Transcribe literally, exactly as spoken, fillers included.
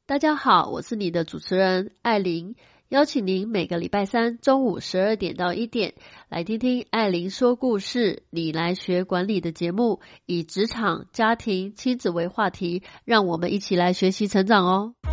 大家好，我是你的主持人艾琳，邀请您每个礼拜三中午十二点到一点来听听艾琳说故事，你来学管理的节目，以职场、家庭、亲子为话题，让我们一起来学习成长哦。